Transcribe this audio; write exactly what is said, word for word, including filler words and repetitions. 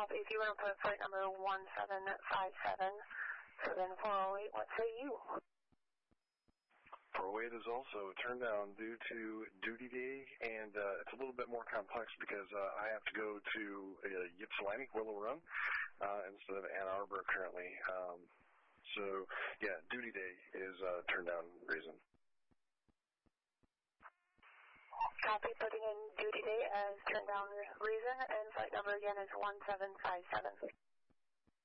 Copy. If you want to put flight number one seven five seven, so then four oh eight, what say you? four oh eight is also turned down due to duty day, and uh, it's a little bit more complex because uh, I have to go to uh, Ypsilanti, Willow Run, uh, instead of Ann Arbor currently. Um, so, yeah, duty day is uh, turned down reason. Copy, putting in duty day as turned down reason, and flight number again is one seven five seven.